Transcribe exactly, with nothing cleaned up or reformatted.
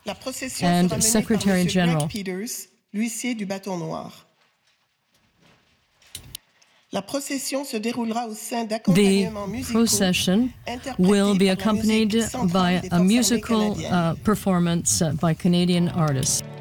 La procession and sera menée Secretary par General. Greg Peters, l'huissier du bâton noir. La procession se déroulera au sein The d'accompagnements musicaux procession interprétés will be par la accompanied musique centrale by des a Forces musical armées canadiennes. uh, performance uh, by Canadian artists.